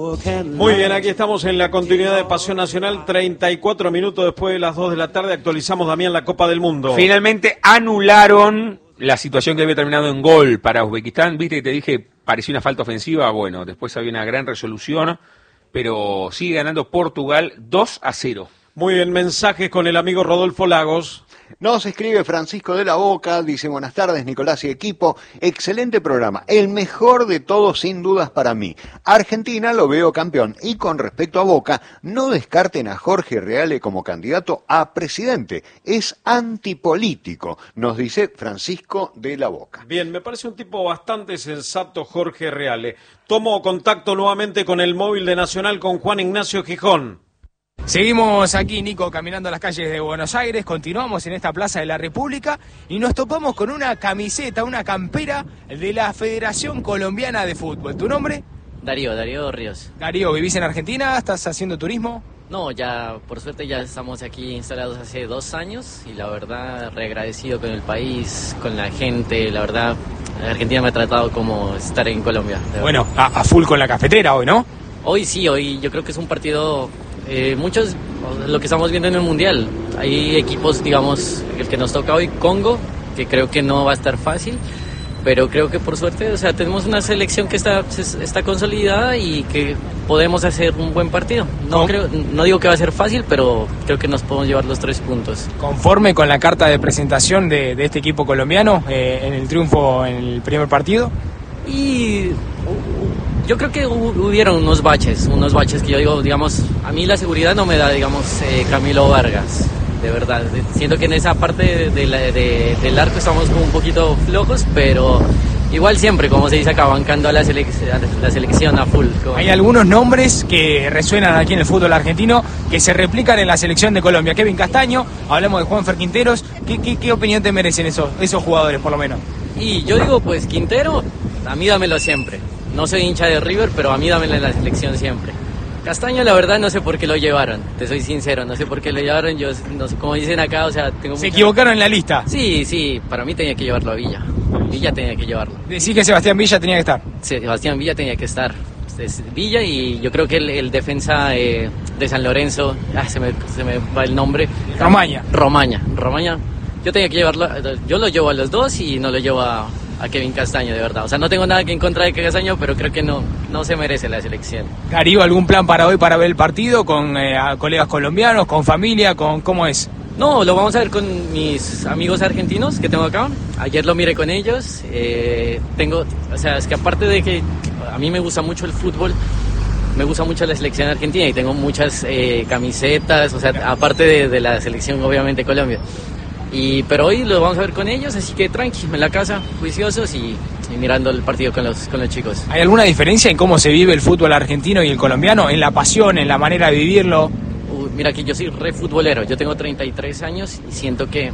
Muy bien, aquí estamos en la continuidad de Pasión Nacional, 34 minutos después de las 2 de la tarde, actualizamos, Damián, la Copa del Mundo. Finalmente anularon la situación que había terminado en gol para Uzbekistán, viste que te dije, parecía una falta ofensiva, bueno, después había una gran resolución, pero sigue ganando Portugal 2-0. Muy bien, mensajes con el amigo Rodolfo Lagos. Nos escribe Francisco de la Boca, dice: buenas tardes Nicolás y equipo, excelente programa, el mejor de todos sin dudas para mí. Argentina lo veo campeón y con respecto a Boca, no descarten a Jorge Reale como candidato a presidente, es antipolítico, nos dice Francisco de la Boca. Bien, me parece un tipo bastante sensato Jorge Reale. Tomo contacto nuevamente con el móvil de Nacional con Juan Ignacio Gijón. Seguimos aquí, Nico, caminando las calles de Buenos Aires, continuamos en esta Plaza de la República y nos topamos con una camiseta, una campera de la Federación Colombiana de Fútbol. ¿Tu nombre? Darío Ríos. Darío, ¿vivís en Argentina? ¿Estás haciendo turismo? No, ya, por suerte ya estamos aquí instalados hace 2 años y la verdad, reagradecido con el país, con la gente, la verdad, Argentina me ha tratado como estar en Colombia. Bueno, a full con la cafetera hoy, ¿no? Hoy sí, hoy yo creo que es un partido... muchos, lo que estamos viendo en el Mundial, hay equipos, digamos, el que nos toca hoy, Congo, que creo que no va a estar fácil, pero creo que por suerte, o sea, tenemos una selección que está consolidada y que podemos hacer un buen partido. No digo que va a ser fácil, pero creo que nos podemos llevar los 3 puntos. ¿Conforme con la carta de presentación de este equipo colombiano en el triunfo en el primer partido? Y... yo creo que hubieron unos baches que yo digo, digamos, a mí la seguridad no me da, digamos, Camilo Vargas, de verdad. Siento que en esa parte del arco estamos como un poquito flojos, pero igual siempre, como se dice acá, bancando a la selección a full. Hay algunos nombres que resuenan aquí en el fútbol argentino que se replican en la selección de Colombia. Kevin Castaño, hablamos de Juanfer Quinteros. ¿Qué opinión te merecen esos jugadores, por lo menos? Y yo digo, pues Quintero, a mí dámelo siempre. No soy hincha de River, pero a mí dámelo en la selección siempre. Castaño, la verdad, no sé por qué lo llevaron, te soy sincero, no sé por qué lo llevaron, yo no sé, como dicen acá, o sea... ¿Se equivocaron en la lista? Sí, para mí tenía que llevarlo a Villa tenía que llevarlo. ¿Decís que Sebastián Villa tenía que estar? Sebastián Villa tenía que estar, Villa, y yo creo que el defensa de San Lorenzo, se me va el nombre... Romaña, yo tenía que llevarlo, yo lo llevo a los dos y no lo llevo a Kevin Castaño, de verdad. O sea, no tengo nada que en contra de Castaño, pero creo que no se merece la selección. Darío, ¿algún plan para hoy para ver el partido con colegas colombianos, con familia, cómo es? No, lo vamos a ver con mis amigos argentinos que tengo acá. Ayer lo miré con ellos. O sea, es que aparte de que a mí me gusta mucho el fútbol, me gusta mucho la selección argentina y tengo muchas camisetas, o sea, aparte de la selección, obviamente, Colombia. Pero hoy lo vamos a ver con ellos, así que tranqui, en la casa, juiciosos y mirando el partido con los chicos. ¿Hay alguna diferencia en cómo se vive el fútbol argentino y el colombiano? ¿En la pasión, en la manera de vivirlo? Mira que yo soy re futbolero, yo tengo 33 años y siento que,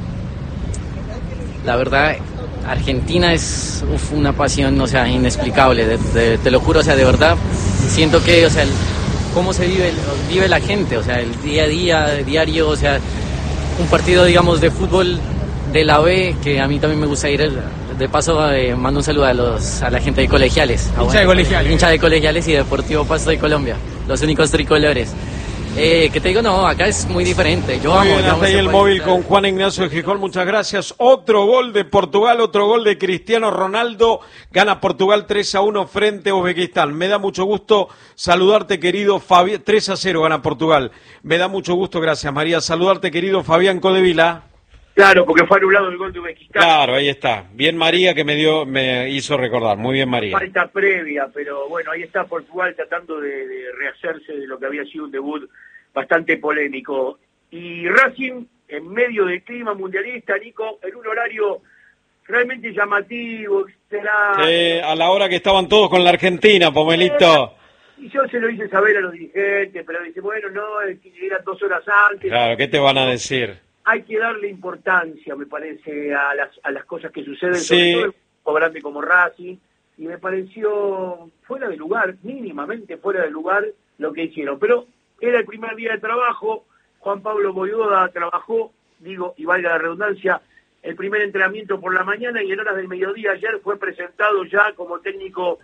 la verdad, Argentina es una pasión, o sea, inexplicable, te lo juro, o sea, de verdad, siento que, o sea, cómo se vive la gente, o sea, el día a día, diario, o sea... un partido, digamos, de fútbol de la B, que a mí también me gusta ir. De paso, mando un saludo a la gente de Colegiales. Hincha de Colegiales y Deportivo Pasto de Colombia, los únicos tricolores. Que te digo, no, acá es muy diferente. Muy bien, hasta ahí el móvil con Juan Ignacio Gijón, muchas gracias. Otro gol de Portugal, otro gol de Cristiano Ronaldo. Gana Portugal 3-1 frente a Uzbekistán. Me da mucho gusto saludarte, querido Fabián. 3-0 gana Portugal. Me da mucho gusto, gracias María. Saludarte, querido Fabián Codevila. Claro, porque fue anulado el gol de Uzbekistán. Claro, ahí está. Bien María, que me hizo recordar. Muy bien María. Falta previa, pero bueno, ahí está Portugal tratando de rehacerse de lo que había sido un debut bastante polémico. Y Racing, en medio del clima mundialista, Nico, en un horario realmente llamativo, excelente. A la hora que estaban todos con la Argentina, Pomelito. Y yo se lo hice saber a los dirigentes, pero dice, bueno, no, eran 2 horas antes. Claro, ¿qué te van a decir? Hay que darle importancia, me parece, a las cosas que suceden, sí. Sobre todo en un equipo grande como Racing, y me pareció fuera de lugar, mínimamente fuera de lugar lo que hicieron. Pero era el primer día de trabajo, Juan Pablo Boivoda trabajó, digo, y valga la redundancia, el primer entrenamiento por la mañana y en horas del mediodía ayer fue presentado ya como técnico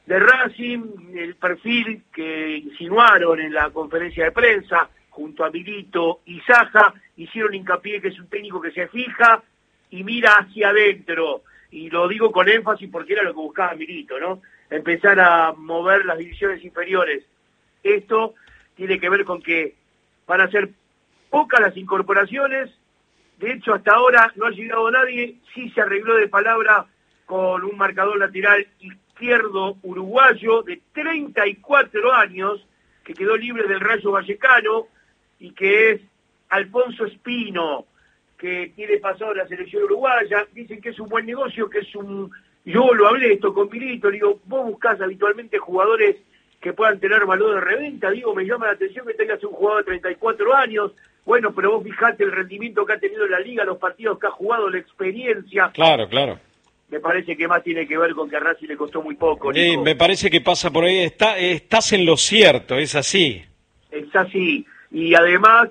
de Racing, el perfil que insinuaron en la conferencia de prensa, junto a Milito y Saja, hicieron hincapié que es un técnico que se fija y mira hacia adentro, y lo digo con énfasis porque era lo que buscaba Milito, ¿no? Empezar a mover las divisiones inferiores. Esto tiene que ver con que van a ser pocas las incorporaciones, de hecho hasta ahora no ha llegado nadie, sí se arregló de palabra con un marcador lateral izquierdo uruguayo de 34 años, que quedó libre del Rayo Vallecano, y que es Alfonso Espino, que tiene pasado en la selección uruguaya. Dicen que es un buen negocio, que es un... Yo lo hablé esto con Milito, le digo, vos buscás habitualmente jugadores que puedan tener valor de reventa, digo, me llama la atención que tengas un jugador de 34 años, bueno, pero vos fijate el rendimiento que ha tenido en la liga, los partidos que ha jugado, la experiencia. Claro, claro. Me parece que más tiene que ver con que a Racing le costó muy poco, Sí, Nico. me parece que pasa por ahí, estás en lo cierto, es así. Es así, y además,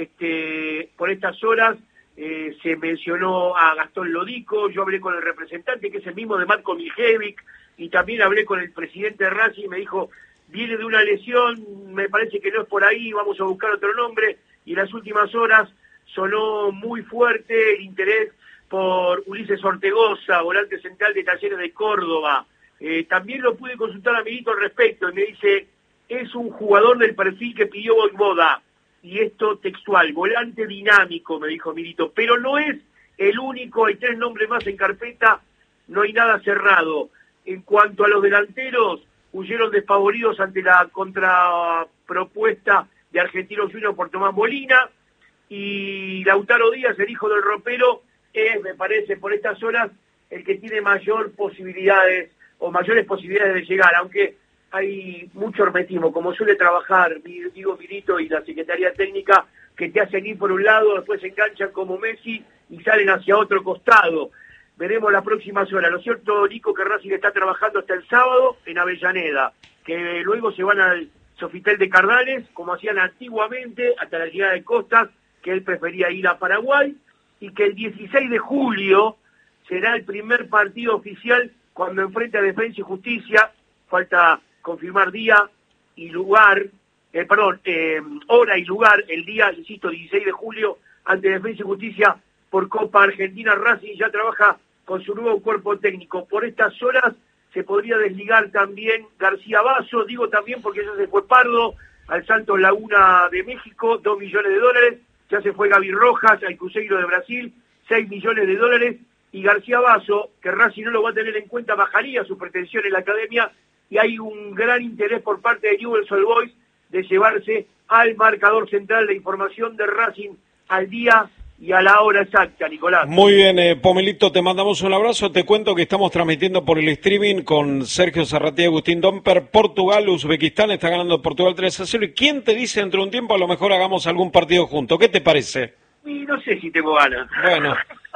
por estas horas, se mencionó a Gastón Lodico, yo hablé con el representante, que es el mismo de Marco Mijevic, y también hablé con el presidente de Racing, y me dijo, viene de una lesión, me parece que no es por ahí, vamos a buscar otro nombre, y en las últimas horas sonó muy fuerte el interés por Ulises Ortegoza, volante central de Talleres de Córdoba. También lo pude consultar a Milito al respecto, y me dice, es un jugador del perfil que pidió Voivoda, y esto textual, volante dinámico, me dijo Milito, pero no es el único, hay 3 nombres más en carpeta, no hay nada cerrado. En cuanto a los delanteros, huyeron despavoridos ante la contrapropuesta de Argentinos Juniors por Tomás Molina, y Lautaro Díaz, el hijo del ropero, es, me parece, por estas horas, el que tiene mayores posibilidades de llegar, aunque hay mucho hermetismo, como suele trabajar, digo, Milito y la Secretaría Técnica, que te hacen ir por un lado, después se enganchan como Messi y salen hacia otro costado. Veremos las próximas horas. Lo cierto, Nico, que Racing está trabajando hasta el sábado en Avellaneda, que luego se van al Sofitel de Cardales, como hacían antiguamente, hasta la llegada de Costas, que él prefería ir a Paraguay, y que el 16 de julio será el primer partido oficial cuando enfrente a Defensa y Justicia. Falta confirmar día y lugar, hora y lugar, el día, insisto, 16 de julio, ante Defensa y Justicia por Copa Argentina. Racing ya trabaja con su nuevo cuerpo técnico. Por estas horas se podría desligar también García Basso, digo también porque ya se fue Pardo al Santos Laguna de México, $2 millones, ya se fue Gaby Rojas al Cruzeiro de Brasil, $6 millones, y García Basso, que Racing no lo va a tener en cuenta, bajaría su pretensión en la academia, y hay un gran interés por parte de Newell's Old Boys de llevarse al marcador central de información de Racing al día y a la hora exacta, Nicolás. Muy bien, Pomelito, te mandamos un abrazo. Te cuento que estamos transmitiendo por el streaming con Sergio Zarratí y Agustín Domper. Portugal, Uzbekistán, está ganando Portugal 3-0. ¿Y quién te dice dentro de un tiempo a lo mejor hagamos algún partido juntos? ¿Qué te parece? Y no sé si tengo ganas. Bueno,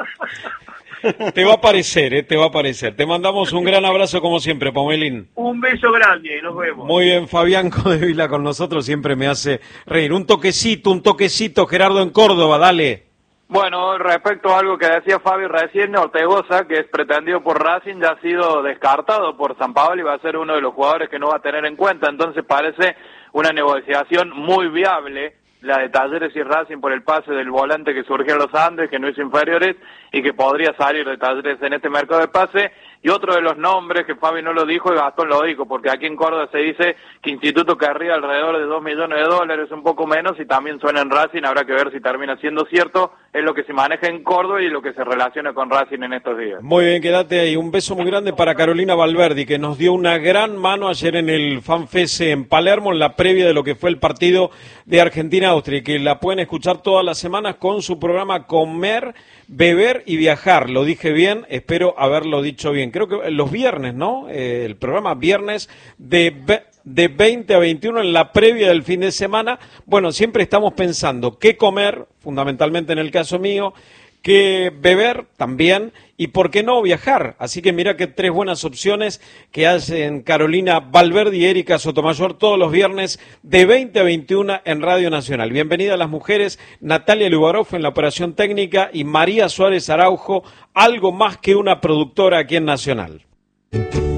te va a parecer, te va a parecer. Te mandamos un gran abrazo como siempre, Pomelín. Un beso grande, nos vemos. Muy bien, Fabián Codevila con nosotros, siempre me hace reír. Un toquecito, Gerardo en Córdoba, dale. Bueno, respecto a algo que decía Fabi recién, Ortegoza, que es pretendido por Racing, ya ha sido descartado por San Pablo y va a ser uno de los jugadores que no va a tener en cuenta, entonces parece una negociación muy viable la de Talleres y Racing por el pase del volante que surgió en los Andes, que no hizo inferiores y que podría salir de Talleres en este mercado de pase. Y otro de los nombres que Fabi no lo dijo, es Gastón Lodico, porque aquí en Córdoba se dice que Instituto querría alrededor de $2 millones, un poco menos, y también suena en Racing, habrá que ver si termina siendo cierto, es lo que se maneja en Córdoba y lo que se relaciona con Racing en estos días. Muy bien, quédate ahí. Un beso muy grande para Carolina Valverdi, que nos dio una gran mano ayer en el FanFest en Palermo, en la previa de lo que fue el partido de Argentina-Austria, y que la pueden escuchar todas las semanas con su programa Comer, Beber y Viajar. Lo dije bien, espero haberlo dicho bien. Creo que los viernes, ¿no? El programa viernes de 20 a 21 en la previa del fin de semana. Bueno, siempre estamos pensando qué comer, fundamentalmente en el caso mío, qué beber también, y por qué no viajar. Así que mira que 3 buenas opciones que hacen Carolina Valverdi y Erika Sotomayor todos los viernes de 20 a 21 en Radio Nacional. Bienvenida a las mujeres, Natalia Lubarov en la operación técnica y María Suárez Araujo, algo más que una productora aquí en Nacional.